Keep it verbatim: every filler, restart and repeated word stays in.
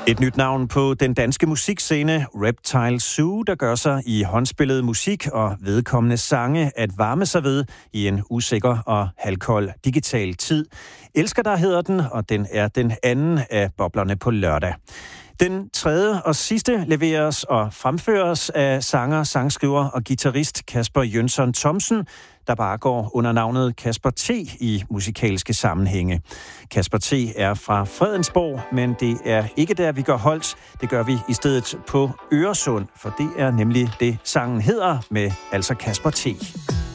Et nyt navn på den danske musikscene, Reptile Zoo, der gør sig i håndspillet musik og vedkommende sange at varme sig ved i en usikker og halvkold digital tid. Elsker dig hedder den, og den er den anden af boblerne på lørdag. Den tredje og sidste leveres og fremføres af sanger, sangskriver og guitarist Kasper Jønsson Thomsen, der bare går under navnet Kasper T i musikalske sammenhænge. Kasper T er fra Fredensborg, men det er ikke der, vi gør holdt. Det gør vi i stedet på Øresund, for det er nemlig det, sangen hedder med, altså Kasper T.